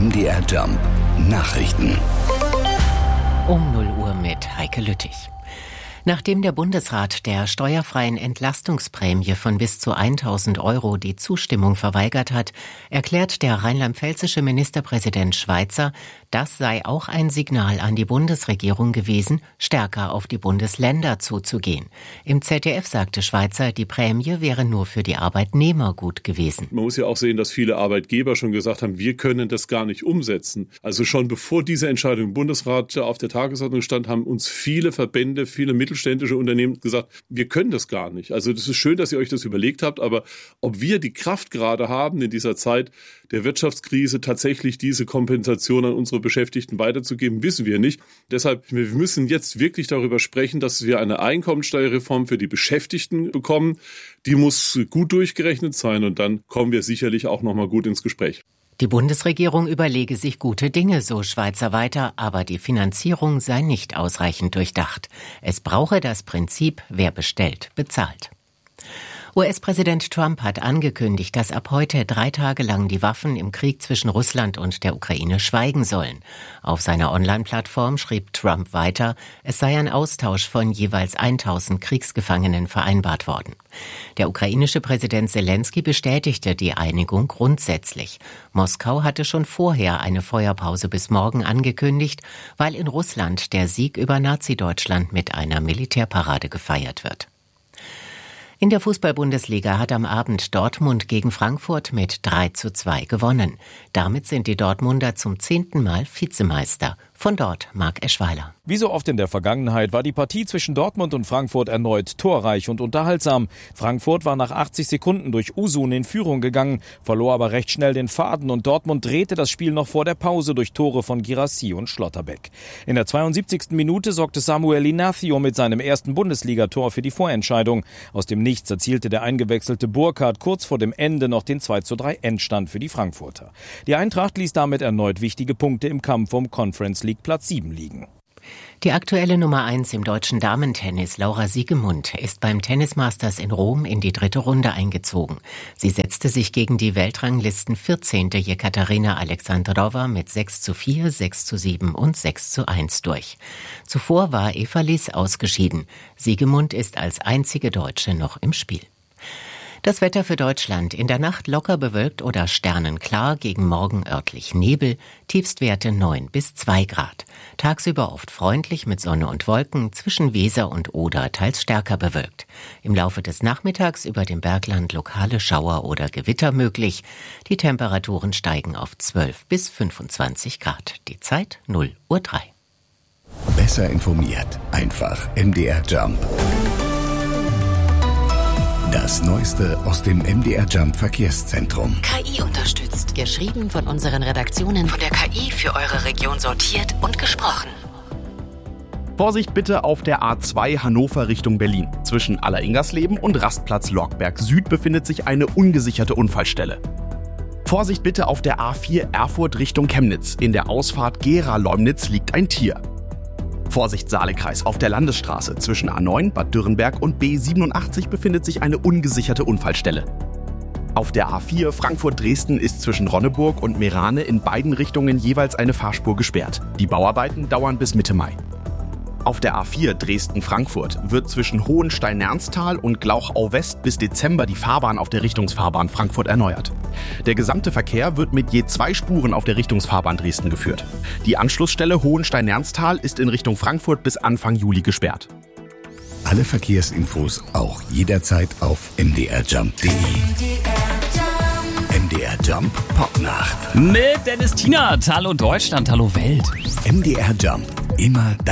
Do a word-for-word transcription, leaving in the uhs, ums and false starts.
M D R Jump Nachrichten. Um null Uhr mit Heike Lüttich. Nachdem der Bundesrat der steuerfreien Entlastungsprämie von bis zu tausend Euro die Zustimmung verweigert hat, erklärt der rheinland-pfälzische Ministerpräsident Schweizer, das sei auch ein Signal an die Bundesregierung gewesen, stärker auf die Bundesländer zuzugehen. Im Z D F sagte Schweizer, die Prämie wäre nur für die Arbeitnehmer gut gewesen. Man muss ja auch sehen, dass viele Arbeitgeber schon gesagt haben, wir können das gar nicht umsetzen. Also schon bevor diese Entscheidung im Bundesrat auf der Tagesordnung stand, haben uns viele Verbände, viele mittelständische Unternehmen gesagt, wir können das gar nicht. Also das ist schön, dass ihr euch das überlegt habt, aber ob wir die Kraft gerade haben, in dieser Zeit der Wirtschaftskrise tatsächlich diese Kompensation an unsere Beschäftigten weiterzugeben, wissen wir nicht. Deshalb, wir müssen jetzt wirklich darüber sprechen, dass wir eine Einkommensteuerreform für die Beschäftigten bekommen. Die muss gut durchgerechnet sein und dann kommen wir sicherlich auch noch mal gut ins Gespräch. Die Bundesregierung überlege sich gute Dinge, so Schweizer weiter, aber die Finanzierung sei nicht ausreichend durchdacht. Es brauche das Prinzip, wer bestellt, bezahlt. U S-Präsident Trump hat angekündigt, dass ab heute drei Tage lang die Waffen im Krieg zwischen Russland und der Ukraine schweigen sollen. Auf seiner Online-Plattform schrieb Trump weiter, es sei ein Austausch von jeweils tausend Kriegsgefangenen vereinbart worden. Der ukrainische Präsident Zelensky bestätigte die Einigung grundsätzlich. Moskau hatte schon vorher eine Feuerpause bis morgen angekündigt, weil in Russland der Sieg über Nazi-Deutschland mit einer Militärparade gefeiert wird. In der Fußball-Bundesliga hat am Abend Dortmund gegen Frankfurt mit drei zu zwei gewonnen. Damit sind die Dortmunder zum zehnten Mal Vizemeister. Von dort Marc Eschweiler. Wie so oft in der Vergangenheit war die Partie zwischen Dortmund und Frankfurt erneut torreich und unterhaltsam. Frankfurt war nach achtzig Sekunden durch Usun in Führung gegangen, verlor aber recht schnell den Faden und Dortmund drehte das Spiel noch vor der Pause durch Tore von Guirassy und Schlotterbeck. In der zweiundsiebzigsten Minute sorgte Samuel Inacio mit seinem ersten Bundesligator für die Vorentscheidung. Aus dem Nichts erzielte der eingewechselte Burkhardt kurz vor dem Ende noch den zwei zu drei Endstand für die Frankfurter. Die Eintracht ließ damit erneut wichtige Punkte im Kampf um Conference League Platz sieben liegen. Die aktuelle Nummer eins im deutschen Damentennis, Laura Siegemund, ist beim Tennismasters in Rom in die dritte Runde eingezogen. Sie setzte sich gegen die Weltranglisten vierzehnte Jekaterina Alexandrova mit sechs zu vier, sechs zu sieben und sechs zu eins durch. Zuvor war Eva Liss ausgeschieden. Siegemund ist als einzige Deutsche noch im Spiel. Das Wetter für Deutschland. In der Nacht locker bewölkt oder sternenklar, gegen Morgen örtlich Nebel, Tiefstwerte neun bis zwei Grad. Tagsüber oft freundlich mit Sonne und Wolken, zwischen Weser und Oder teils stärker bewölkt. Im Laufe des Nachmittags über dem Bergland lokale Schauer oder Gewitter möglich. Die Temperaturen steigen auf zwölf bis fünfundzwanzig Grad. Die Zeit null Uhr drei. Besser informiert, einfach M D R Jump. Das Neueste aus dem M D R Jump Verkehrszentrum. K I unterstützt. Geschrieben von unseren Redaktionen. Von der K I für eure Region sortiert und gesprochen. Vorsicht bitte auf der A zwei Hannover Richtung Berlin. Zwischen Alleringersleben und Rastplatz Lorckberg Süd befindet sich eine ungesicherte Unfallstelle. Vorsicht bitte auf der A vier Erfurt Richtung Chemnitz. In der Ausfahrt Gera-Leumnitz liegt ein Tier. Vorsicht Saalekreis, auf der Landesstraße zwischen A neun, Bad Dürrenberg und B siebenundachtzig befindet sich eine ungesicherte Unfallstelle. Auf der A vier Frankfurt-Dresden ist zwischen Ronneburg und Meerane in beiden Richtungen jeweils eine Fahrspur gesperrt. Die Bauarbeiten dauern bis Mitte Mai. Auf der A vier Dresden-Frankfurt wird zwischen Hohenstein-Ernsthal und Glauchau-West bis Dezember die Fahrbahn auf der Richtungsfahrbahn Frankfurt erneuert. Der gesamte Verkehr wird mit je zwei Spuren auf der Richtungsfahrbahn Dresden geführt. Die Anschlussstelle Hohenstein-Ernsthal ist in Richtung Frankfurt bis Anfang Juli gesperrt. Alle Verkehrsinfos auch jederzeit auf m d r jump punkt d e. M D R Jump Popnacht. Mit Dennis Tienert. Hallo Deutschland, hallo Welt. M D R Jump. Immer da.